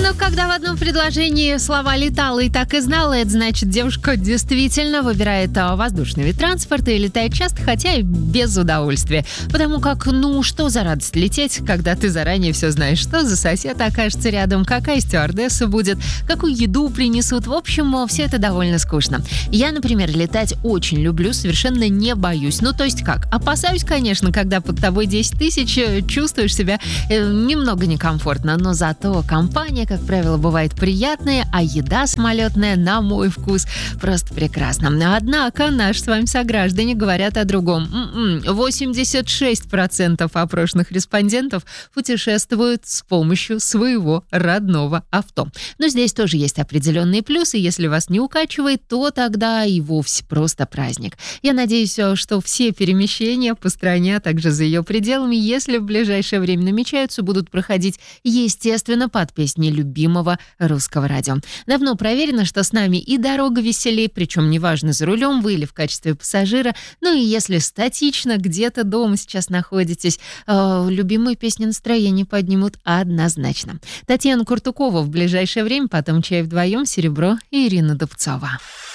Но когда в одном предложении слова «летала» и «так и знала», это значит, девушка действительно выбирает воздушный вид транспорта и летает часто, хотя и без удовольствия. Потому как, что за радость лететь, когда ты заранее все знаешь, что за сосед окажется рядом, какая стюардесса будет, какую еду принесут. В общем, все это довольно скучно. Я, например, летать очень люблю, совершенно не боюсь. То есть как? Опасаюсь, конечно, когда под тобой 10 тысяч, чувствуешь себя немного некомфортно, но зато компания, как правило, бывает приятная, а еда самолетная, на мой вкус, просто прекрасна. Однако наши с вами сограждане говорят о другом. 86% опрошенных респондентов путешествуют с помощью своего родного авто. Но здесь тоже есть определенные плюсы. Если вас не укачивает, то тогда и вовсе просто праздник. Я надеюсь, что все перемещения по стране, а также за ее пределами, если в ближайшее время намечаются, будут проходить, естественно, под песни любимого русского радио. Давно проверено, что с нами и дорога веселей, причем неважно, за рулем вы или в качестве пассажира, и если статично где-то дома сейчас находитесь, любимые песни настроение поднимут однозначно. Татьяна Куртукова в ближайшее время, потом «Чай вдвоем», «Серебро» и Ирина Дубцова.